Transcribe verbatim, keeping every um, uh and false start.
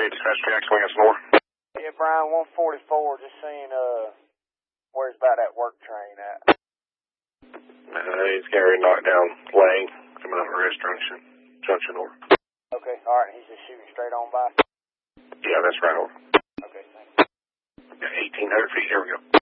Hey, dispatch Jackson, we got some more. Yeah, Brian, one forty-four, just seeing, uh, where's about that work train at? Uh, he's carrying knockdown lane, coming out of Rest Junction, Junction North. Okay, alright, he's just shooting straight on by? Yeah, that's right over. Okay, thanks. eighteen hundred feet, here we go.